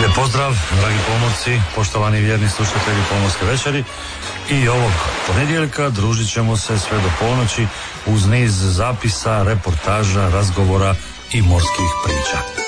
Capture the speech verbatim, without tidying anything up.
Lijep pozdrav, dragi pomorci, poštovani vjerni slušatelji Pomorske večeri. I ovog ponedjeljka družit ćemo se sve do ponoći uz niz zapisa, reportaža, razgovora i morskih priča.